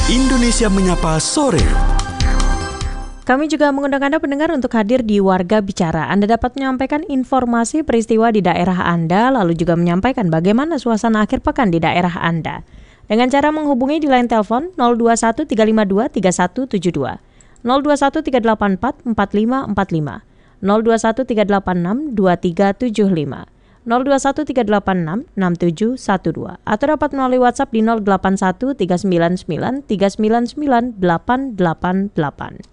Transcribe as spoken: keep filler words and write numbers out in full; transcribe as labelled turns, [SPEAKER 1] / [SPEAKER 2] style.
[SPEAKER 1] Indonesia Menyapa Sore.
[SPEAKER 2] Kami juga mengundang Anda pendengar untuk hadir di Warga Bicara. Anda dapat menyampaikan informasi peristiwa di daerah Anda, lalu juga menyampaikan bagaimana suasana akhir pekan di daerah Anda. Dengan cara menghubungi di line telepon nol dua satu tiga lima dua tiga satu tujuh dua, nol dua satu tiga delapan empat empat lima empat lima, nol dua satu tiga delapan enam dua tiga tujuh lima, nol dua satu tiga delapan enam enam tujuh satu dua, atau dapat melalui WhatsApp di nol delapan satu tiga sembilan sembilan tiga sembilan sembilan delapan delapan delapan.